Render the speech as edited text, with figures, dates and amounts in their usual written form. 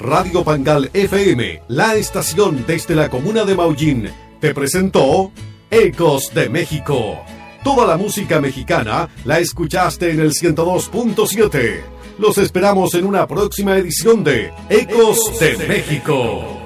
Radio Pangal FM, la estación desde la comuna de Maullín, te presentó Ecos de México. Toda la música mexicana la escuchaste en el 102.7. Los esperamos en una próxima edición de Ecos de México.